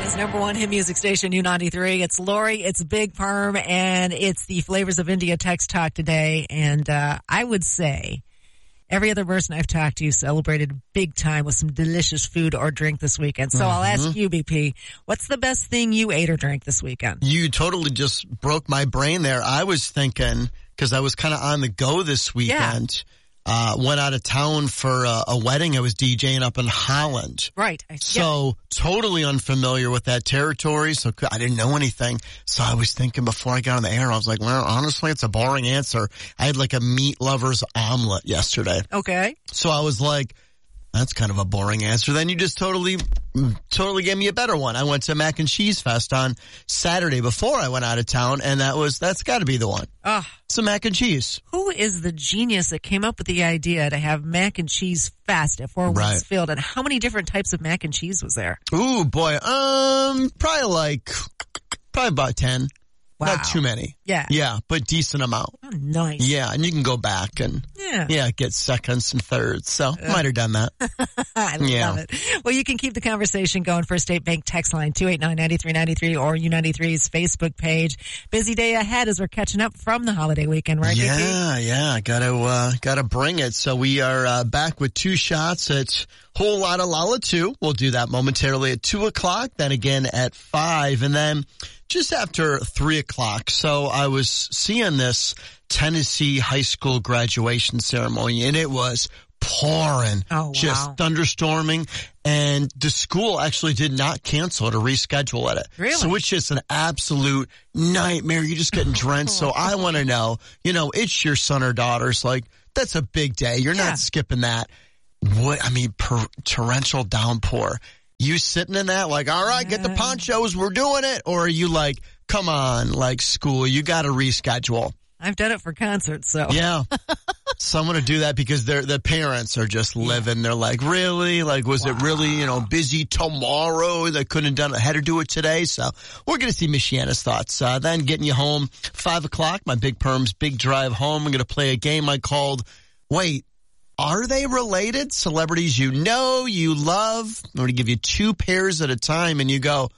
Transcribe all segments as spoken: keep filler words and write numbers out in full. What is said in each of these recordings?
Indiana's number one hit music station, U ninety-three. It's Lori, it's Big Perm, and it's the Flavors of India text talk today. And uh I would say every other person I've talked to celebrated big time with some delicious food or drink this weekend. So mm-hmm. I'll ask you, B P, what's the best thing you ate or drank this weekend? You totally just broke my brain there. I was thinking, because I was kind of on the go this weekend. Yeah. Uh, went out of town for a, a wedding. I was DJing up in Holland. Right. So yeah. Totally unfamiliar with that territory. So I didn't know anything. So I was thinking before I got on the air, I was like, well, honestly, it's a boring answer. I had like a meat lover's omelet yesterday. Okay. So I was like, that's kind of a boring answer. Then you just totally, totally gave me a better one. I went to Mac and Cheese Fest on Saturday before I went out of town, and that was, that's got to be the one. Ah. Uh, Some mac and cheese. Who is the genius that came up with the idea to have Mac and Cheese Fest at Four Winds Field? And how many different types of mac and cheese was there? Ooh, boy. Um, probably like, probably about ten. Wow. Not too many. Yeah. Yeah, but decent amount. Oh, nice. Yeah, and you can go back and yeah, yeah get seconds and thirds. So, uh, might have done that. I yeah. love it. Well, you can keep the conversation going. First State Bank text line two eight nine, nine three nine three or U ninety-three's Facebook page. Busy day ahead as we're catching up from the holiday weekend, right, Yeah, B P? yeah. Gotta, uh, gotta bring it. So we are, uh, back with two shots at Whole Lotta Lala two. We'll do that momentarily at two o'clock, then again at five, and then just after three o'clock. So I was seeing this Tennessee high school graduation ceremony, and it was pouring, oh, wow. just thunderstorming, and the school actually did not cancel to reschedule it. Really? So it's just an absolute nightmare. You're just getting drenched. So I want to know, you know, it's your son or daughter's, like, that's a big day. You're yeah. not skipping that. What, I mean, per, torrential downpour. You sitting in that like, all right, get the ponchos, we're doing it? Or are you like, come on, like school, you got to reschedule? I've done it for concerts, so. Yeah. So I'm going to do that because they're, the parents are just living. Yeah. They're like, really? Like, was wow. it really, you know, busy tomorrow? They couldn't have done it, had to do it today. So we're going to see Miss Shanna's thoughts. Uh, then getting you home, five o'clock, my Big Perm's Big Drive Home. I'm going to play a game I called, wait, are they related? Celebrities you know, you love. I'm going to give you two pairs at a time, and you go,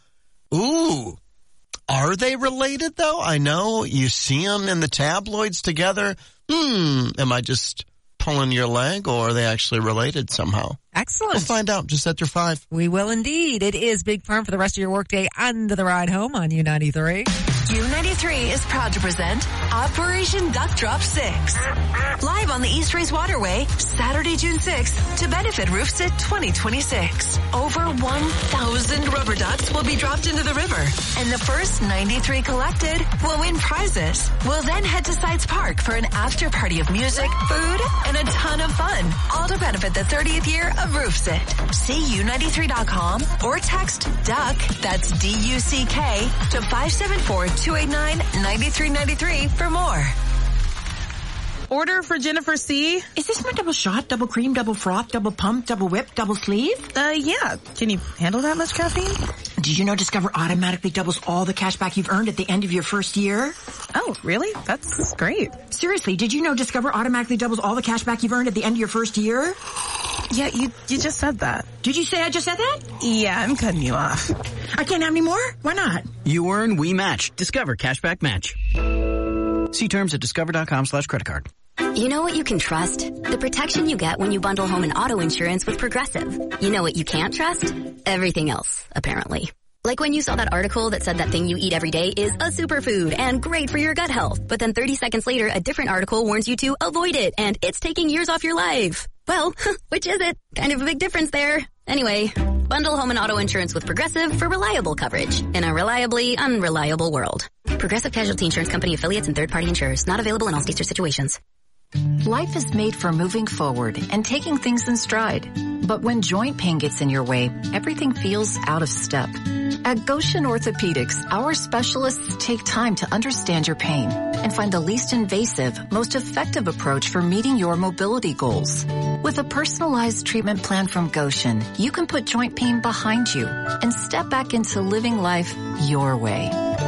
ooh, are they related, though? I know you see them in the tabloids together. Hmm, am I just pulling your leg, or are they actually related somehow? Excellent. We'll find out just after five. We will indeed. It is Big Perm for the rest of your workday under the ride home on U ninety-three. U ninety-three is proud to present Operation Duck Drop six. Live on the East Race Waterway, Saturday, June sixth, to benefit RoofSit twenty twenty-six. Over one thousand rubber ducks will be dropped into the river, and the first ninety-three collected will win prizes. We'll then head to Sites Park for an after party of music, food, and a ton of fun, all to benefit the thirtieth year of RoofSit. See U ninety-three dot com or text DUCK, that's D U C K, to five seven four, two eight nine, nine three nine three for more. Order for Jennifer C. Is this my double shot, double cream, double froth, double pump, double whip, double sleeve? Uh, yeah. Can you handle that much caffeine? Did you know Discover automatically doubles all the cash back you've earned at the end of your first year? Oh, really? That's great. Seriously, did you know Discover automatically doubles all the cash back you've earned at the end of your first year? Yeah, you you just said that. Did you say I just said that? Yeah, I'm cutting you off. I can't have any more? Why not? You earn, we match. Discover Cashback Match. See terms at discover.com slash credit card. You know what you can trust? The protection you get when you bundle home and auto insurance with Progressive. You know what you can't trust? Everything else, apparently. Like when you saw that article that said that thing you eat every day is a superfood and great for your gut health. But then thirty seconds later, a different article warns you to avoid it and it's taking years off your life. Well, which is it? Kind of a big difference there. Anyway, bundle home and auto insurance with Progressive for reliable coverage in a reliably unreliable world. Progressive Casualty Insurance Company affiliates and third-party insurers. Not available in all states or situations. Life is made for moving forward and taking things in stride. But when joint pain gets in your way, everything feels out of step. At Goshen Orthopedics, our specialists take time to understand your pain and find the least invasive, most effective approach for meeting your mobility goals. With a personalized treatment plan from Goshen, you can put joint pain behind you and step back into living life your way.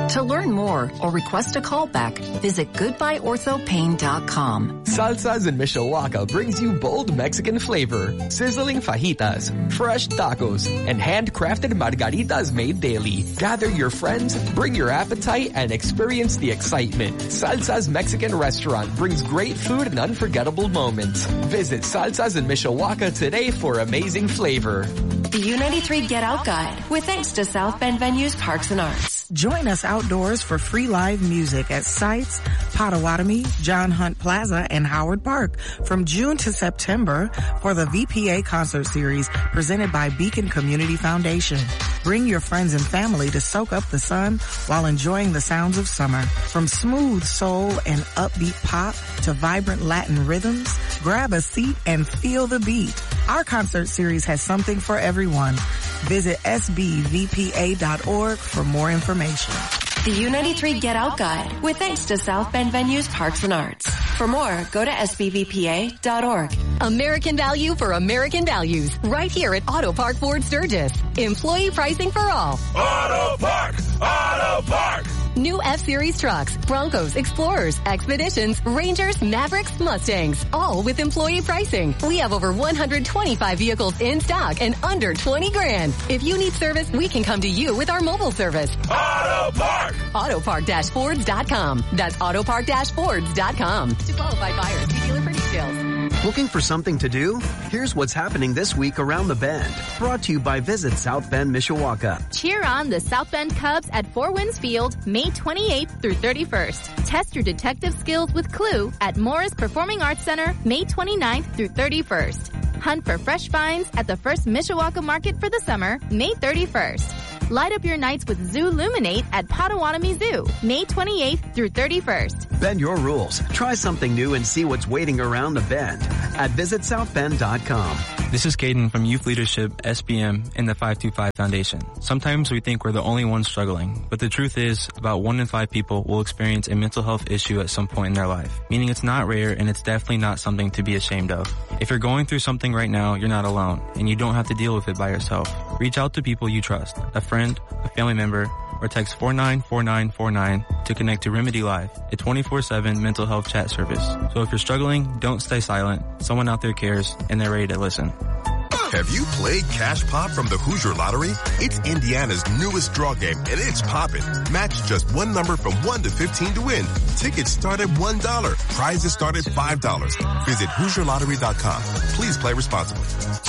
To learn more or request a callback, visit goodbye ortho pain dot com. Salsas in Mishawaka brings you bold Mexican flavor, sizzling fajitas, fresh tacos, and handcrafted margaritas made daily. Gather your friends, bring your appetite, and experience the excitement. Salsa's Mexican restaurant brings great food and unforgettable moments. Visit Salsas in Mishawaka today for amazing flavor. The U ninety-three Get Out Guide, with thanks to South Bend Venues Parks and Arts. Join us outdoors for free live music at Sites, Potawatomi, John Hunt Plaza, and Howard Park from June to September for the V P A concert series presented by Beacon Community Foundation. Bring your friends and family to soak up the sun while enjoying the sounds of summer. From smooth soul and upbeat pop to vibrant Latin rhythms, grab a seat and feel the beat. Our concert series has something for everyone. Visit S B V P A dot org for more information. The U ninety-three Get Out Guide, with thanks to South Bend Venues Parks and Arts. For more, go to S B V P A dot org. American value for American values, right here at Auto Park Ford Sturgis. Employee pricing for all. Auto Park! Auto Park! New F-Series trucks, Broncos, Explorers, Expeditions, Rangers, Mavericks, Mustangs, all with employee pricing. We have over one hundred twenty-five vehicles in stock and under twenty grand. If you need service, we can come to you with our mobile service. Auto Park! Autopark Fords dot com. That's Autopark Fords dot com. To qualified buyers, see dealer for details. Looking for something to do? Here's what's happening this week around the Bend. Brought to you by Visit South Bend, Mishawaka. Cheer on the South Bend Cubs at Four Winds Field, May twenty-eighth through thirty-first. Test your detective skills with Clue at Morris Performing Arts Center, May twenty-ninth through thirty-first. Hunt for fresh finds at the first Mishawaka Market for the summer, May thirty-first. Light up your nights with Zoo Luminate at Potawatomi Zoo, May twenty-eighth through thirty-first. Bend your rules. Try something new and see what's waiting around the Bend at visit south bend dot com. This is Caden from Youth Leadership, S B M, and the five two five Foundation. Sometimes we think we're the only ones struggling, but the truth is about one in five people will experience a mental health issue at some point in their life, meaning it's not rare and it's definitely not something to be ashamed of. If you're going through something right now, you're not alone, and you don't have to deal with it by yourself. Reach out to people you trust, a friend, a family member, or text four nine four nine four nine to connect to Remedy Live, a twenty-four seven mental health chat service. So if you're struggling, don't stay silent. Someone out there cares, and they're ready to listen. Have you played Cash Pop from the Hoosier Lottery? It's Indiana's newest draw game, and it's poppin'. Match just one number from one to fifteen to win. Tickets start at one dollar. Prizes start at five dollars. Visit Hoosier Lottery dot com. Please play responsibly.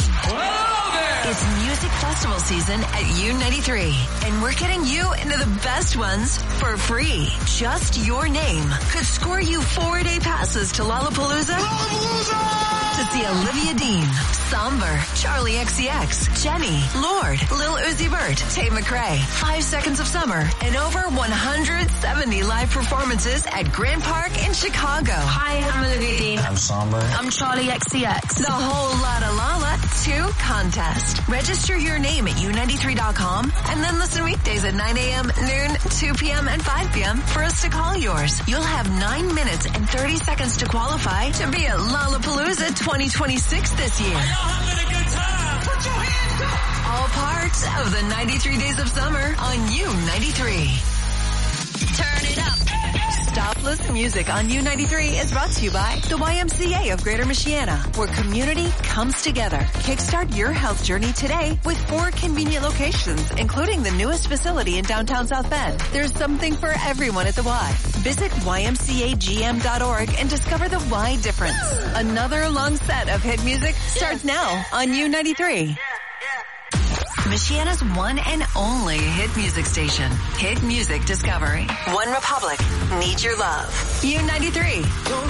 It's music festival season at U ninety-three, and we're getting you into the best ones for free. Just your name could score you four-day passes to Lollapalooza. Lollapalooza! To see Olivia Dean, Somber, Charlie X C X, Jenny, Lord, Lil Uzi Vert, Tate McRae, Five Seconds of Summer, and over one hundred seventy live performances at Grand Park in Chicago. Hi, I'm Olivia Dean. I'm Somber. I'm Charlie X C X. The whole Lotta Lala two contest. Register your name at U ninety-three dot com and then listen weekdays at nine a.m., noon, two p.m., and five p.m. for us to call yours. You'll have nine minutes and thirty seconds to qualify to be at Lollapalooza twenty twenty-six this year. Are y'all having a good time? Put your hands up! All parts of the ninety-three Days of Summer on U ninety-three. Turn it up. Stopless Music on U ninety-three is brought to you by the Y M C A of Greater Michiana, where community comes together. Kickstart your health journey today with four convenient locations, including the newest facility in downtown South Bend. There's something for everyone at the Y. Visit Y M C A G M dot org and discover the Y difference. Another long set of hit music starts now on U ninety-three. Michiana's one and only hit music station. Hit Music Discovery. One Republic. Need Your Love. U ninety-three.